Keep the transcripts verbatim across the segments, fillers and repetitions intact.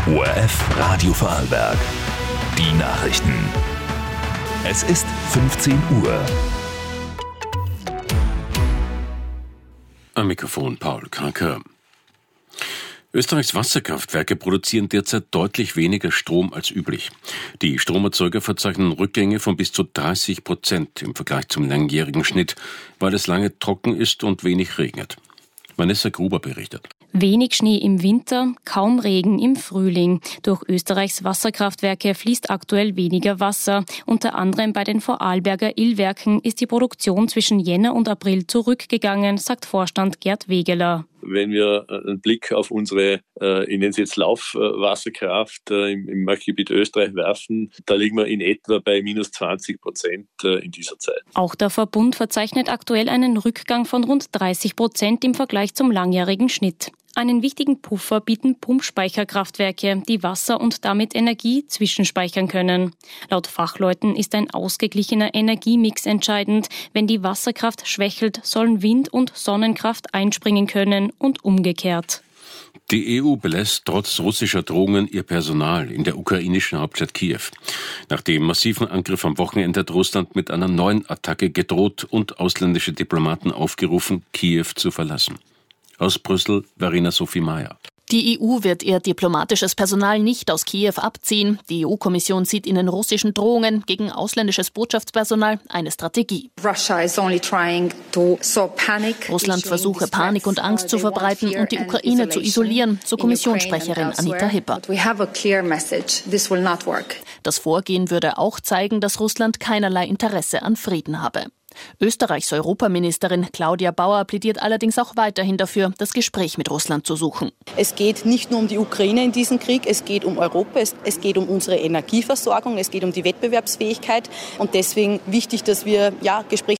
O R F Radio Vorarlberg. Die Nachrichten. Es ist fünfzehn Uhr. Am Mikrofon Paul Kranker. Österreichs Wasserkraftwerke produzieren derzeit deutlich weniger Strom als üblich. Die Stromerzeuger verzeichnen Rückgänge von bis zu dreißig Prozent im Vergleich zum langjährigen Schnitt, weil es lange trocken ist und wenig regnet. Vanessa Gruber berichtet. Wenig Schnee im Winter, kaum Regen im Frühling. Durch Österreichs Wasserkraftwerke fließt aktuell weniger Wasser. Unter anderem bei den Vorarlberger Illwerken ist die Produktion zwischen Jänner und April zurückgegangen, sagt Vorstand Gerd Wegeler. Wenn wir einen Blick auf unsere, äh, ich nenne es jetzt Laufwasserkraft äh, im, im Marktgebiet Österreich werfen, da liegen wir in etwa bei minus zwanzig Prozent äh, in dieser Zeit. Auch der Verbund verzeichnet aktuell einen Rückgang von rund dreißig Prozent im Vergleich zum langjährigen Schnitt. Einen wichtigen Puffer bieten Pumpspeicherkraftwerke, die Wasser und damit Energie zwischenspeichern können. Laut Fachleuten ist ein ausgeglichener Energiemix entscheidend. Wenn die Wasserkraft schwächelt, sollen Wind- und Sonnenkraft einspringen können und umgekehrt. Die E U belässt trotz russischer Drohungen ihr Personal in der ukrainischen Hauptstadt Kiew. Nach dem massiven Angriff am Wochenende hat Russland mit einer neuen Attacke gedroht und ausländische Diplomaten aufgerufen, Kiew zu verlassen. Aus Brüssel, Verena Sophie Mayer. Die E U wird ihr diplomatisches Personal nicht aus Kiew abziehen. Die E U-Kommission sieht in den russischen Drohungen gegen ausländisches Botschaftspersonal eine Strategie. Russland versuche Panik und Angst zu verbreiten und die Ukraine zu isolieren, so Kommissionssprecherin Anita Hipper. Das Vorgehen würde auch zeigen, dass Russland keinerlei Interesse an Frieden habe. Österreichs Europaministerin Claudia Bauer plädiert allerdings auch weiterhin dafür, das Gespräch mit Russland zu suchen. Es geht nicht nur um die Ukraine in diesem Krieg, es geht um Europa, es, es geht um unsere Energieversorgung, es geht um die Wettbewerbsfähigkeit und deswegen wichtig, dass wir ja Gespräche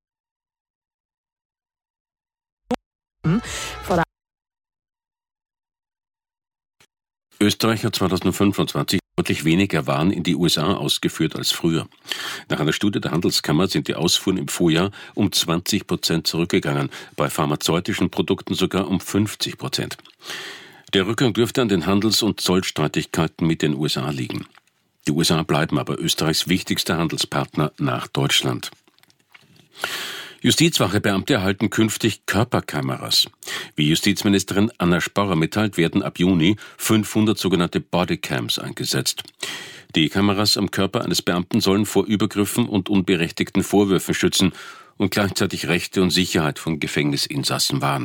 Österreich hat zweitausendfünfundzwanzig deutlich weniger Waren in die U S A ausgeführt als früher. Nach einer Studie der Handelskammer sind die Ausfuhren im Vorjahr um zwanzig Prozent zurückgegangen, bei pharmazeutischen Produkten sogar um fünfzig Prozent. Der Rückgang dürfte an den Handels- und Zollstreitigkeiten mit den U S A liegen. Die U S A bleiben aber Österreichs wichtigster Handelspartner nach Deutschland. Justizwachebeamte erhalten künftig Körperkameras. Wie Justizministerin Anna Sporrer mitteilt, werden ab Juni fünfhundert sogenannte Bodycams eingesetzt. Die Kameras am Körper eines Beamten sollen vor Übergriffen und unberechtigten Vorwürfen schützen und gleichzeitig Rechte und Sicherheit von Gefängnisinsassen wahren.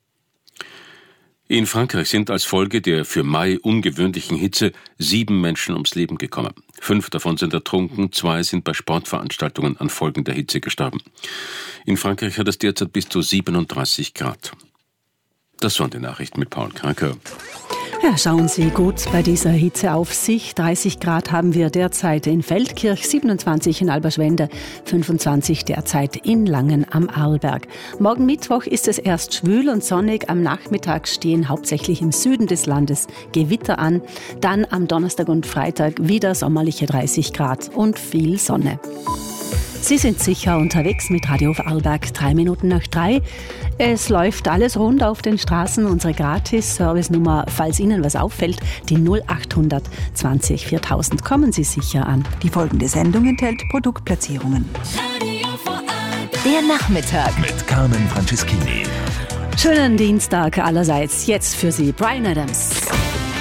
In Frankreich sind als Folge der für Mai ungewöhnlichen Hitze sieben Menschen ums Leben gekommen. Fünf davon sind ertrunken, zwei sind bei Sportveranstaltungen an Folgen der Hitze gestorben. In Frankreich hat es derzeit bis zu siebenunddreißig Grad. Das waren die Nachrichten mit Paul Kranker. Ja, schauen Sie gut bei dieser Hitze auf sich. dreißig Grad haben wir derzeit in Feldkirch, siebenundzwanzig in Alberschwende, fünfundzwanzig derzeit in Langen am Arlberg. Morgen Mittwoch ist es erst schwül und sonnig. Am Nachmittag stehen hauptsächlich im Süden des Landes Gewitter an. Dann am Donnerstag und Freitag wieder sommerliche dreißig Grad und viel Sonne. Sie sind sicher unterwegs mit Radio Vorarlberg, drei Minuten nach drei. Es läuft alles rund auf den Straßen. Unsere Gratis-Service-Nummer, falls Ihnen was auffällt, die null achthundert zwanzig viertausend. Kommen Sie sicher an. Die folgende Sendung enthält Produktplatzierungen. Der Nachmittag mit Carmen Franceschini. Schönen Dienstag allerseits. Jetzt für Sie Bryan Adams.